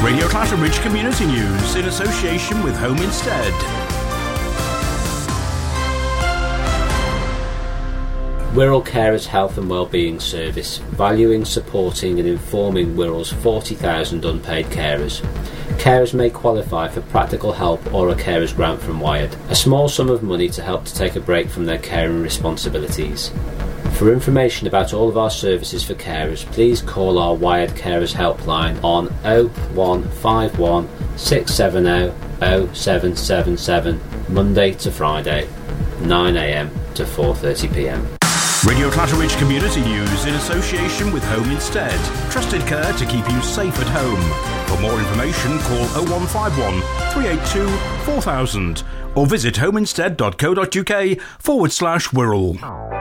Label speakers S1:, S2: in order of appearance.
S1: Radio Clatterbridge Community News in association with Home Instead.
S2: Wirral Carers Health and Wellbeing Service, valuing, supporting and informing Wirral's 40,000 unpaid carers. Carers may qualify for practical help or a carers grant from Wired, a small sum of money to help to take a break from their caring responsibilities. For information about all of our services for carers, please call our Wired Carers helpline on 0151 670 0777 Monday to Friday, 9am to 4:30pm.
S1: Radio Clatterbridge Community News in association with Home Instead. Trusted care to keep you safe at home. For more information, call 0151 382 4000 or visit homeinstead.co.uk/Wirral.